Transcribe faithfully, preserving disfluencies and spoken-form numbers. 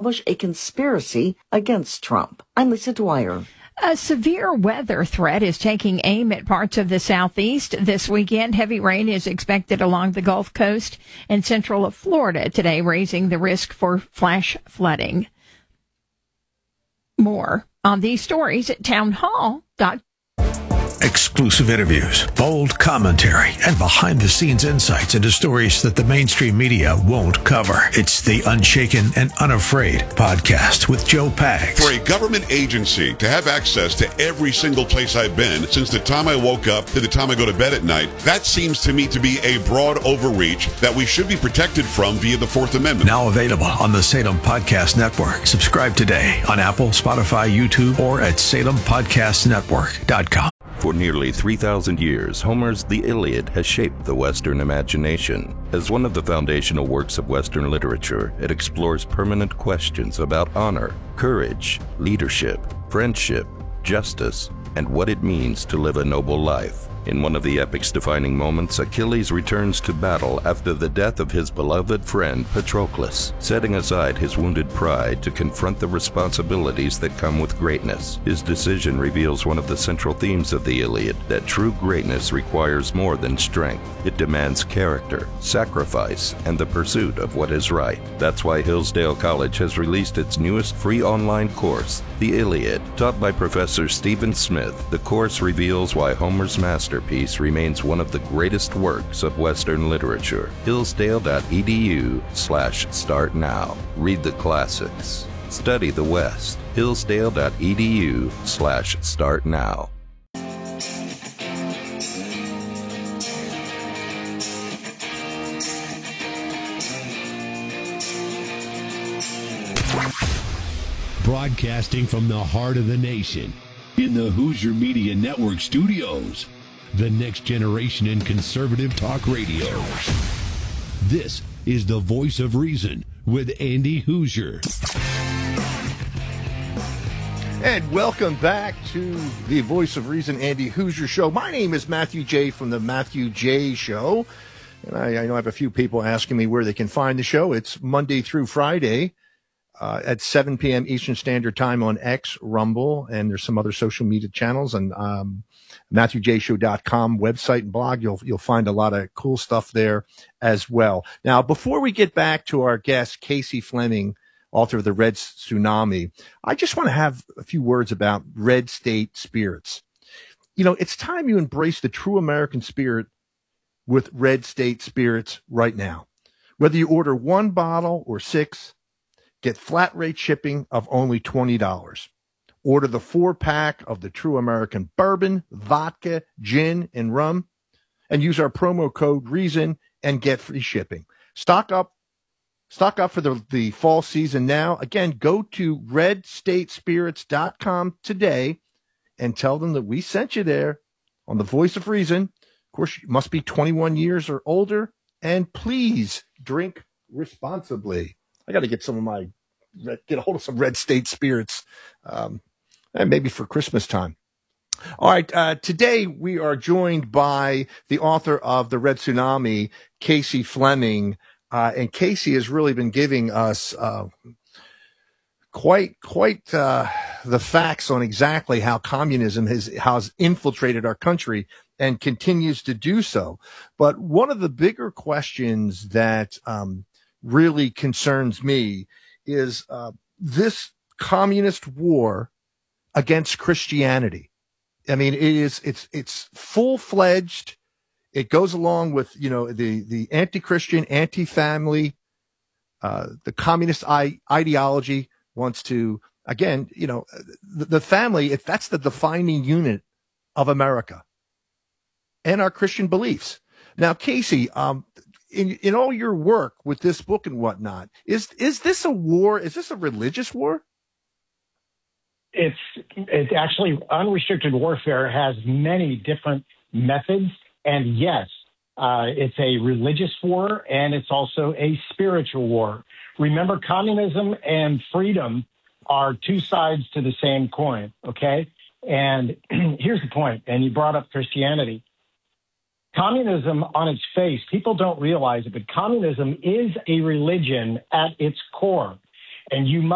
publish a conspiracy against Trump. I'm Lisa Dwyer. A severe weather threat is taking aim at parts of the southeast this weekend. Heavy rain is expected along the Gulf Coast and central of Florida today, raising the risk for flash flooding. More on these stories at townhall dot com. Exclusive interviews, bold commentary, and behind-the-scenes insights into stories that the mainstream media won't cover. It's the Unshaken and Unafraid podcast with Joe Pags. For a government agency to have access to every single place I've been since the time I woke up to the time I go to bed at night, that seems to me to be a broad overreach that we should be protected from via the Fourth Amendment. Now available on the Salem Podcast Network. Subscribe today on Apple, Spotify, YouTube, or at salem podcast network dot com. For nearly three thousand years, Homer's The Iliad has shaped the Western imagination. As one of the foundational works of Western literature, it explores permanent questions about honor, courage, leadership, friendship, justice, and what it means to live a noble life. In one of the epic's defining moments, Achilles returns to battle after the death of his beloved friend Patroclus, setting aside his wounded pride to confront the responsibilities that come with greatness. His decision reveals one of the central themes of the Iliad, that true greatness requires more than strength. It demands character, sacrifice, and the pursuit of what is right. That's why Hillsdale College has released its newest free online course, The Iliad. Taught by Professor Stephen Smith, the course reveals why Homer's masterpiece remains one of the greatest works of Western literature. Hillsdale.edu slash start now. Read the classics. Study the West. Hillsdale.edu slash start now. Broadcasting from the heart of the nation, in the Hoosier Media Network studios, the next generation in conservative talk radio. This is the Voice of Reason with Andy Hoosier. And welcome back to the Voice of Reason, Andy Hoosier Show. My name is Matthew J. from the Matthew J. Show. And I, I know I have a few people asking me where they can find the show. It's Monday through Friday uh, at seven p.m. Eastern Standard Time on X, Rumble, and there's some other social media channels. And um, Matthew J Show dot com website and blog. You'll you'll find a lot of cool stuff there as well. Now, before we get back to our guest, Casey Fleming, author of The Red Tsunami, I just want to have a few words about Red State Spirits. You know, it's time you embrace the true American spirit with Red State Spirits right now. Whether you order one bottle or six, get flat rate shipping of only twenty dollars. Order the four-pack of the true American bourbon, vodka, gin, and rum, and use our promo code REASON and get free shipping. Stock up, stock up for the, the fall season now. Again, go to red state spirits dot com today and tell them that we sent you there on the Voice of Reason. Of course, you must be twenty-one years or older, and please drink responsibly. I got to get some of my get a hold of some Red State Spirits. Um, And maybe for Christmas time. All right. Uh, today we are joined by the author of The Red Tsunami, Casey Fleming. Uh, and Casey has really been giving us uh, quite, quite uh, the facts on exactly how communism has, has infiltrated our country and continues to do so. But one of the bigger questions that um, really concerns me is uh, this communist war against Christianity. I mean, it is, it's, it's full-fledged. It goes along with, you know, the, the anti-Christian, anti-family, uh, the communist I- ideology wants to, again, you know, the, the family, if that's the defining unit of America and our Christian beliefs. Now, Casey, um, in, in all your work with this book and whatnot, is, is this a war? Is this a religious war? It's it's actually unrestricted warfare has many different methods. And yes, uh, it's a religious war and it's also a spiritual war. Remember, communism and freedom are two sides to the same coin. OK, and here's the point. And you brought up Christianity. Communism on its face, people don't realize it, but communism is a religion at its core. And you must